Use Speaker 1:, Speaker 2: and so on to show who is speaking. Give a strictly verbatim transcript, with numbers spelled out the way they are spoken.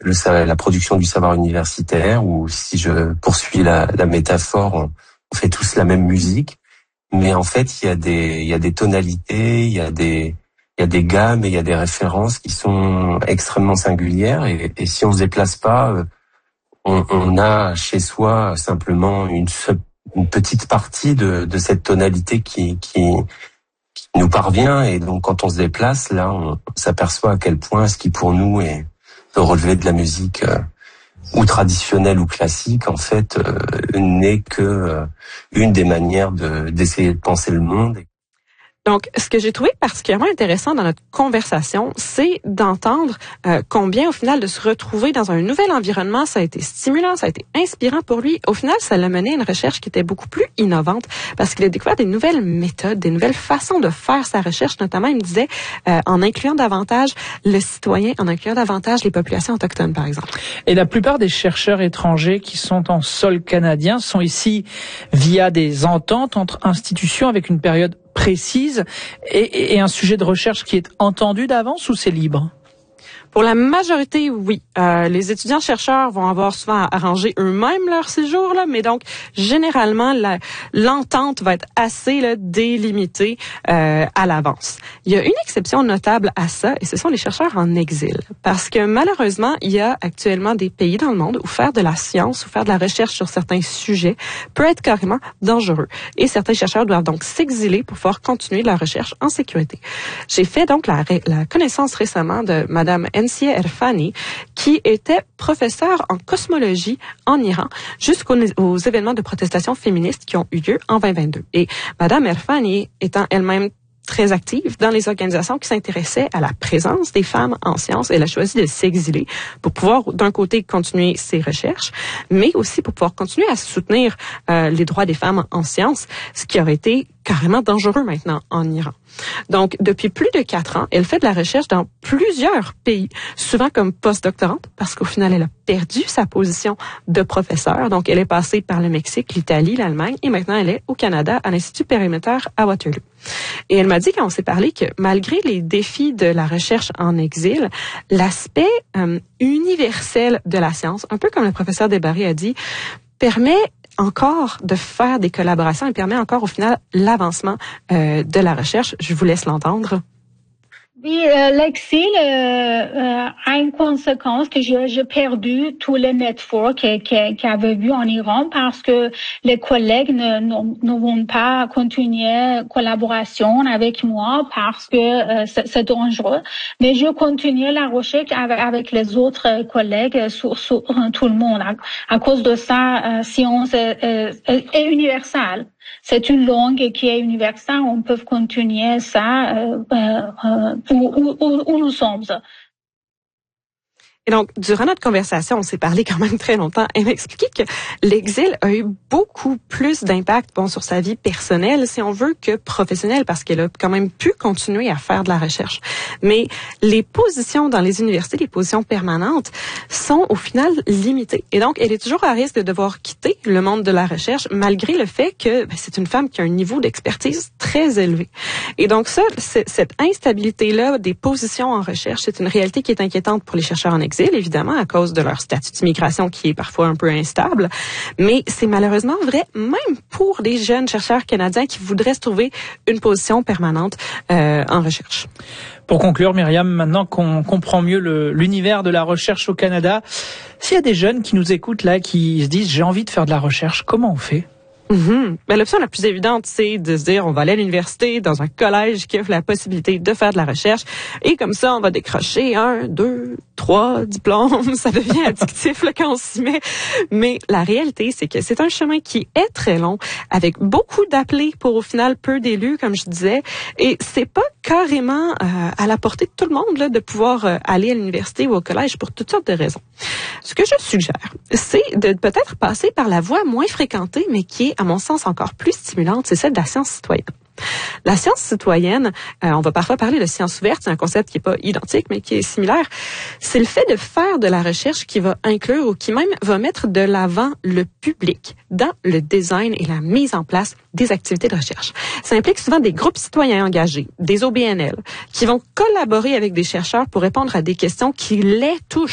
Speaker 1: le, la production du savoir universitaire, ou si je poursuis la, la métaphore, on, on fait tous la même musique, mais en fait, il y a des, il y a des tonalités, il y a des, il y a des gammes et il y a des références qui sont extrêmement singulières, et, et si on se déplace pas, on, on a chez soi simplement une, une petite partie de, de cette tonalité qui, qui, qui nous parvient, et donc quand on se déplace, là, on s'aperçoit à quel point ce qui pour nous est de relever de la musique euh, ou traditionnelle ou classique, en fait, euh, n'est que euh, une des manières de, d'essayer de penser le monde.
Speaker 2: Donc, ce que j'ai trouvé particulièrement intéressant dans notre conversation, c'est d'entendre euh, combien, au final, de se retrouver dans un nouvel environnement, ça a été stimulant, ça a été inspirant pour lui. Au final, ça l'a mené à une recherche qui était beaucoup plus innovante, parce qu'il a découvert des nouvelles méthodes, des nouvelles façons de faire sa recherche. Notamment, il me disait, euh, en incluant davantage le citoyen, en incluant davantage les populations autochtones, par exemple.
Speaker 3: Et la plupart des chercheurs étrangers qui sont en sol canadien sont ici via des ententes entre institutions avec une période précise et, et un sujet de recherche qui est entendu d'avance, ou c'est libre?
Speaker 2: Pour la majorité, oui. Euh, les étudiants-chercheurs vont avoir souvent à arranger eux-mêmes leur séjour, là, mais donc, généralement, la, l'entente va être assez là, délimitée euh, à l'avance. Il y a une exception notable à ça, et ce sont les chercheurs en exil. Parce que malheureusement, il y a actuellement des pays dans le monde où faire de la science ou faire de la recherche sur certains sujets peut être carrément dangereux. Et certains chercheurs doivent donc s'exiler pour pouvoir continuer leur recherche en sécurité. J'ai fait donc la, la connaissance récemment de Madame Ensia Erfani, qui était professeure en cosmologie en Iran jusqu'aux aux événements de protestation féministe qui ont eu lieu en vingt vingt-deux. Et Madame Erfani étant elle-même très active dans les organisations qui s'intéressaient à la présence des femmes en sciences, elle a choisi de s'exiler pour pouvoir, d'un côté, continuer ses recherches, mais aussi pour pouvoir continuer à soutenir euh, les droits des femmes en sciences, ce qui aurait été carrément dangereux maintenant en Iran. Donc, depuis plus de quatre ans, elle fait de la recherche dans plusieurs pays, souvent comme postdoctorante, parce qu'au final, elle a perdu sa position de professeure. Donc, elle est passée par le Mexique, l'Italie, l'Allemagne, et maintenant, elle est au Canada, à l'Institut Perimeter à Waterloo. Et elle m'a dit, quand on s'est parlé, que malgré les défis de la recherche en exil, l'aspect euh, universel de la science, un peu comme le professeur Desbarrés a dit, permet encore de faire des collaborations et permet encore au final l'avancement euh, de la recherche. Je vous laisse l'entendre.
Speaker 4: Oui, euh, l'exil euh, euh, a une conséquence que j'ai, j'ai perdu tous les networks qu'il qu avait vu en Iran parce que les collègues ne, ne, ne vont pas continuer collaboration avec moi parce que euh, c'est, c'est dangereux. Mais je continue la recherche avec, avec les autres collègues sur, sur tout le monde. À, à cause de ça, euh, science est, est, est universelle. C'est une langue qui est universelle. On peut continuer ça euh, euh, où, où, où nous sommes.
Speaker 2: Et donc, durant notre conversation, on s'est parlé quand même très longtemps. Elle m'a expliqué que l'exil a eu beaucoup plus d'impact bon, sur sa vie personnelle, si on veut, que professionnelle, parce qu'elle a quand même pu continuer à faire de la recherche. Mais les positions dans les universités, les positions permanentes, sont au final limitées. Et donc, elle est toujours à risque de devoir quitter le monde de la recherche, malgré le fait que ben, c'est une femme qui a un niveau d'expertise très élevé. Et donc ça, cette instabilité-là des positions en recherche, c'est une réalité qui est inquiétante pour les chercheurs en exil, évidemment, à cause de leur statut d'immigration qui est parfois un peu instable. Mais c'est malheureusement vrai même pour des jeunes chercheurs canadiens qui voudraient se trouver une position permanente euh, en recherche.
Speaker 3: Pour conclure, Myriam, maintenant qu'on comprend mieux le, l'univers de la recherche au Canada, s'il y a des jeunes qui nous écoutent là, qui se disent « j'ai envie de faire de la recherche », comment on fait?
Speaker 2: Mm-hmm. Ben, l'option la plus évidente, c'est de se dire on va aller à l'université, dans un collège qui offre la possibilité de faire de la recherche, et comme ça, on va décrocher un, deux, trois diplômes. Ça devient addictif là, quand on s'y met. Mais la réalité, c'est que c'est un chemin qui est très long, avec beaucoup d'appelés pour au final peu d'élus, comme je disais, et c'est pas carrément euh, à la portée de tout le monde là, de pouvoir euh, aller à l'université ou au collège pour toutes sortes de raisons. Ce que je suggère, c'est de peut-être passer par la voie moins fréquentée, mais qui est à mon sens encore plus stimulante, c'est celle de la science citoyenne. La science citoyenne, euh, on va parfois parler de science ouverte, c'est un concept qui est pas identique, mais qui est similaire. C'est le fait de faire de la recherche qui va inclure ou qui même va mettre de l'avant le public dans le design et la mise en place des activités de recherche. Ça implique souvent des groupes citoyens engagés, des O B N L, qui vont collaborer avec des chercheurs pour répondre à des questions qui les touchent.